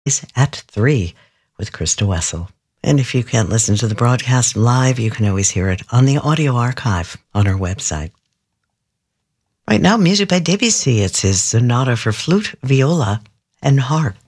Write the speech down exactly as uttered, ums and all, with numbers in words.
is at three with Krista Wessel. And if you can't listen to the broadcast live, you can always hear it on the audio archive on our website. Right now, music by Debussy. It's his sonata for flute, viola, and harp.